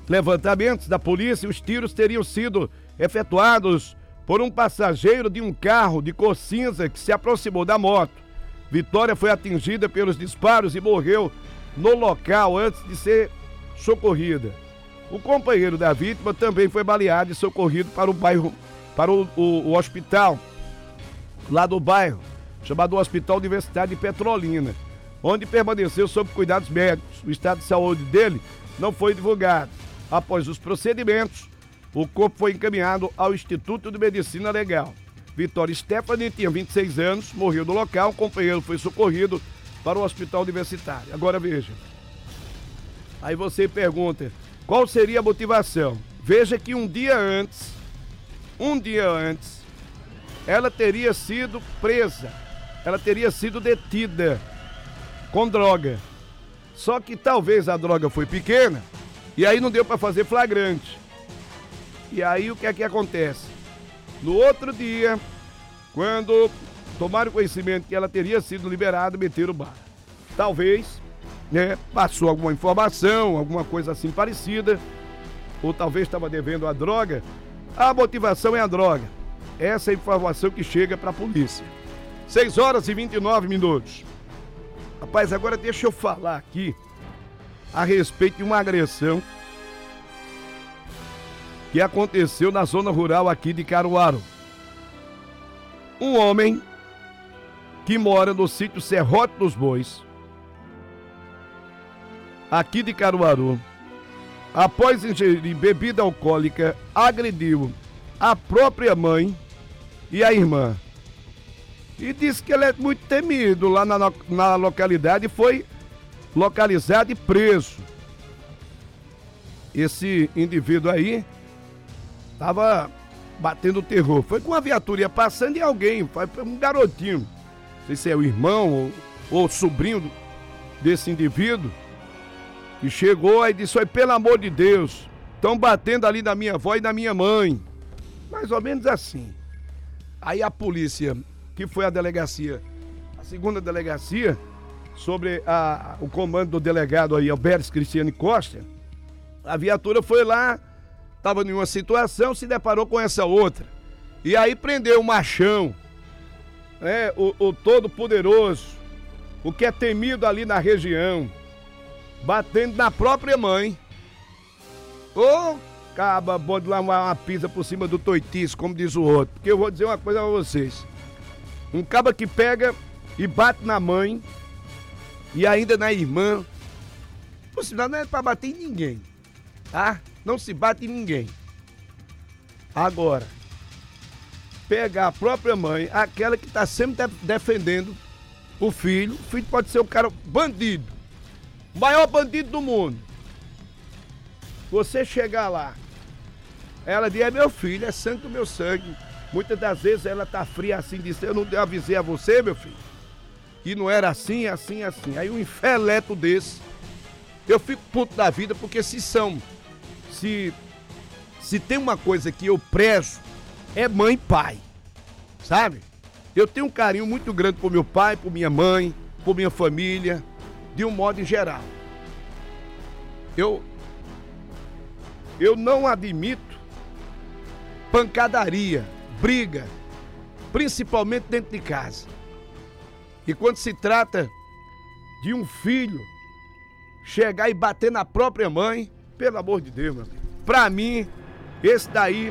levantamentos da polícia, os tiros teriam sido efetuados por um passageiro de um carro de cor cinza que se aproximou da moto. Vitória foi atingida pelos disparos e morreu no local antes de ser socorrida. O companheiro da vítima também foi baleado e socorrido para o bairro, para o hospital lá do bairro, chamado Hospital Universitário de Petrolina, onde permaneceu sob cuidados médicos. O estado de saúde dele não foi divulgado. Após os procedimentos, o corpo foi encaminhado ao Instituto de Medicina Legal. Vitória Stephanie tinha 26 anos, morreu no local, o companheiro foi socorrido para o hospital universitário. Agora veja, aí você pergunta, qual seria a motivação? Veja que um dia antes, ela teria sido presa, ela teria sido detida com droga. Só que talvez a droga foi pequena e aí não deu para fazer flagrante. E aí o que é que acontece? No outro dia, quando tomaram conhecimento que ela teria sido liberada, meteram bala. Talvez, passou alguma informação, alguma coisa assim parecida, ou talvez estava devendo a droga. A motivação é a droga. Essa é a informação que chega para a polícia. 6h29. Rapaz, agora deixa eu falar aqui a respeito de uma agressão que aconteceu na zona rural aqui de Caruaru. Um homem que mora no sítio Serrote dos Bois, aqui de Caruaru, após ingerir bebida alcoólica, agrediu a própria mãe e a irmã. E disse que ele é muito temido lá na localidade e foi localizado e preso. Esse indivíduo aí estava batendo terror. Foi com uma viatura passando e alguém, foi um garotinho, não sei se é o irmão ou o sobrinho desse indivíduo, que chegou e disse, olha, pelo amor de Deus, estão batendo ali na minha avó e na minha mãe. Mais ou menos assim. Aí a polícia, que foi a delegacia, a segunda delegacia, sobre o comando do delegado aí, Alberto Cristiane Costa, a viatura foi lá, estava em uma situação, se deparou com essa outra. E aí prendeu o machão, o todo-poderoso, o que é temido ali na região, batendo na própria mãe. Ô, caba, bode lá uma pisa por cima do toitiço, como diz o outro. Porque eu vou dizer uma coisa pra vocês. Um caba que pega e bate na mãe e ainda na irmã, por sinal não é pra bater em ninguém, tá? Não se bate em ninguém. Agora, pegar a própria mãe, aquela que tá sempre defendendo o filho pode ser um cara bandido, o maior bandido do mundo. Você chegar lá, ela diz, é meu filho, é sangue do meu sangue. Muitas das vezes ela tá fria assim, diz, eu não avisei a você, meu filho, que não era assim, assim, assim. Aí um infeleto desse, eu fico puto da vida, porque se tem uma coisa que eu prezo, é mãe e pai, sabe? Eu tenho um carinho muito grande por meu pai, por minha mãe, por minha família, de um modo em geral. Eu não admito pancadaria, briga, principalmente dentro de casa. E quando se trata de um filho chegar e bater na própria mãe, pelo amor de Deus, meu amigo. Pra mim, esse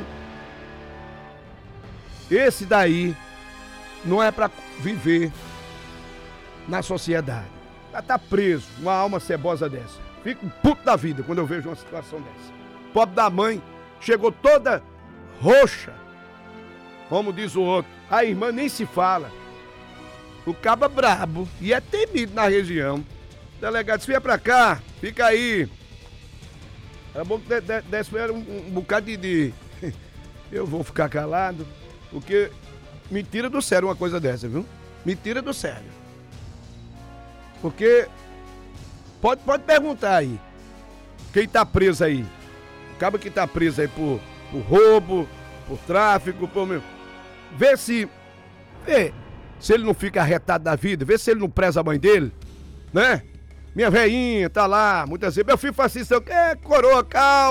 daí não é pra viver na sociedade. Ela tá preso, uma alma cebosa dessa. Fico puto da vida quando eu vejo uma situação dessa. Pobre da mãe, chegou toda roxa, como diz o outro. A irmã nem se fala. O caba brabo e é temido na região. O delegado disse, vem pra cá, fica aí. É bom que desse um bocado de... Eu vou ficar calado, porque mentira do sério uma coisa dessa, viu? Mentira do sério. Porque pode perguntar aí, quem tá preso aí. O cabo que tá preso aí por roubo, por tráfico, vê se ele não fica arretado da vida, vê se ele não preza a mãe dele, né? Minha velhinha tá lá, muitas vezes, meu filho faz isso, coroa, calma.